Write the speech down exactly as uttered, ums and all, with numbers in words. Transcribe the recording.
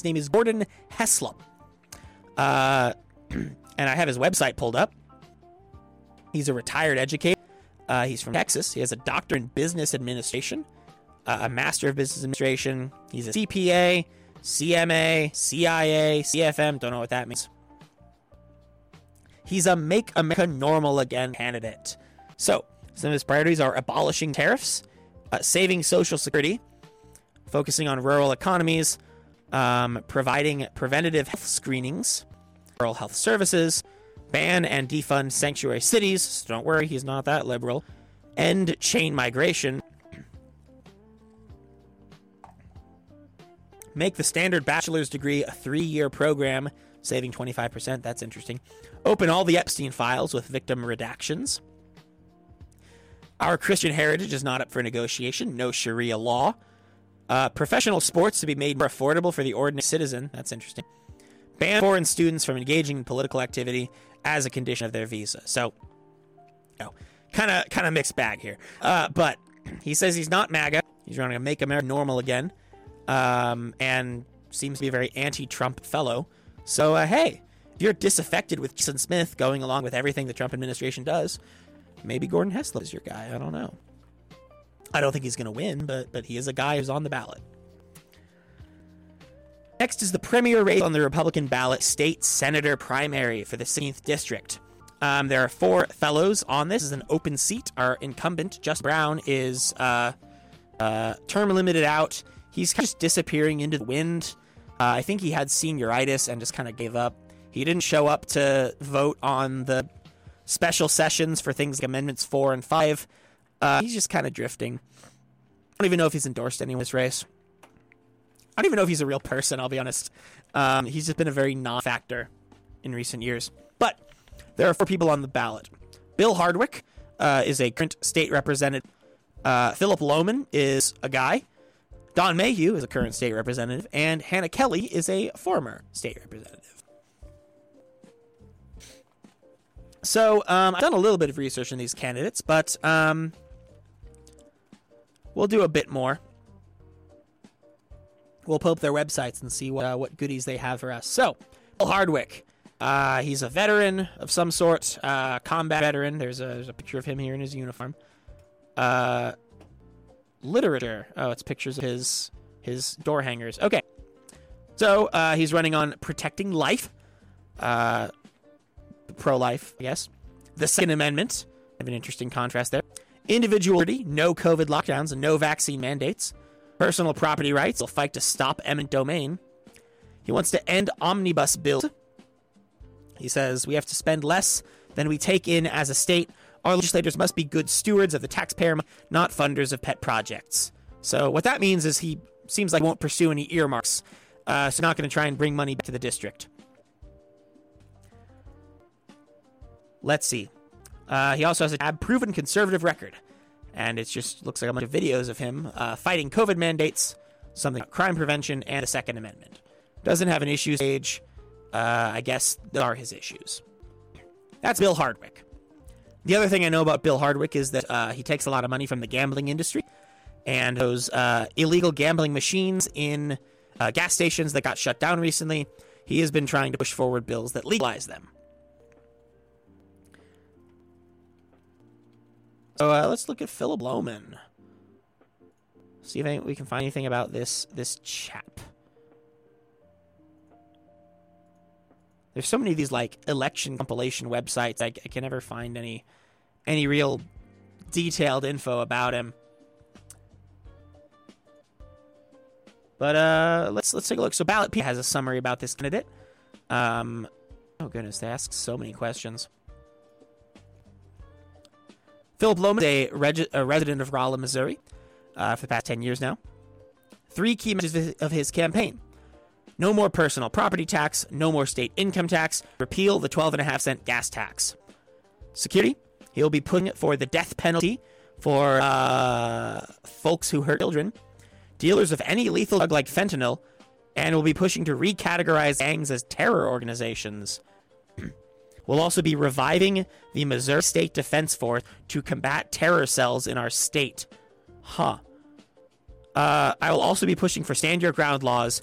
His name is Gordon Heslop. Uh, and I have his website pulled up. He's a retired educator. Uh, he's from Texas. He has a doctorate in business administration, uh, a master of business administration. He's a C P A, C M A, C I A, C F M. Don't know what that means. He's a Make America Normal Again candidate. So, some of his priorities are abolishing tariffs, uh, saving Social Security, focusing on rural economies, um, providing preventative health screenings, rural health services, ban and defund sanctuary cities. So don't worry, he's not that liberal. End chain migration. Make the standard bachelor's degree a three-year program, saving twenty-five percent. That's interesting. Open all the Epstein files with victim redactions. Our Christian heritage is not up for negotiation. No Sharia law. Uh, professional sports to be made more affordable for the ordinary citizen. That's interesting. Ban foreign students from engaging in political activity as a condition of their visa. So, oh, kind of kind of mixed bag here. Uh, but he says he's not MAGA. He's running to make America normal again. Um, and seems to be a very anti-Trump fellow. So, uh, hey, if you're disaffected with Jason Smith going along with everything the Trump administration does, maybe Gordon Heslop is your guy. I don't know. I don't think he's going to win, but but he is a guy who's on the ballot. Next is the premier race on the Republican ballot, state senator primary for the sixteenth district. Um, there are four fellows on this. This is an open seat. Our incumbent, Justin Brown, is uh, uh, term limited out. He's just disappearing into the wind. Uh, I think he had senioritis and just kind of gave up. He didn't show up to vote on the special sessions for things like Amendments four and five. Uh, he's just kind of drifting. I don't even know if he's endorsed anyone in this race. I don't even know if he's a real person, I'll be honest. Um, he's just been a very non-factor in recent years. But there are four people on the ballot. Bill Hardwick uh, is a current state representative. Uh, Philip Lohman is a guy. Don Mayhew is a current state representative. And Hannah Kelly is a former state representative. So um, I've done a little bit of research on these candidates, but um, we'll do a bit more. We'll pull up their websites and see what, uh, what goodies they have for us. So, Bill Hardwick. Uh, he's a veteran of some sort. Uh, combat veteran. There's a, there's a picture of him here in his uniform. Uh, literature. Oh, it's pictures of his, his door hangers. Okay. So, uh, he's running on protecting life. Uh, pro-life, I guess. The Second Amendment. I have an interesting contrast there. Individual liberty. No COVID lockdowns and no vaccine mandates. Personal property rights. He'll fight to stop eminent domain. He wants to end omnibus bills. He says we have to spend less than we take in as a state. Our legislators must be good stewards of the taxpayer, not funders of pet projects. So what that means is he seems like he won't pursue any earmarks. Uh, so not going to try and bring money back to the district. Let's see. Uh, he also has a proven conservative record. And it just looks like a bunch of videos of him uh, fighting COVID mandates, something about crime prevention, and the Second Amendment. Doesn't have an issues page. Uh, I guess there are his issues. That's Bill Hardwick. The other thing I know about Bill Hardwick is that uh, he takes a lot of money from the gambling industry. And those uh, illegal gambling machines in uh, gas stations that got shut down recently, he has been trying to push forward bills that legalize them. So uh, let's look at Philip Lohman. See if we can find anything about this this chap. There's so many of these like election compilation websites. I, I can never find any any real detailed info about him. But uh, let's let's take a look. So Ballot P has a summary about this candidate. Um, oh goodness, they ask so many questions. Philip Lohman is a, reg- a resident of Rolla, Missouri, uh, for the past ten years now. Three key messages of his campaign. No more personal property tax, no more state income tax, repeal the twelve and a half cent gas tax. Security, he'll be pushing for the death penalty for uh, folks who hurt children, dealers of any lethal drug like fentanyl, and will be pushing to recategorize gangs as terror organizations. We'll also be reviving the Missouri State Defense Force to combat terror cells in our state. Huh. Uh, I will also be pushing for stand your ground laws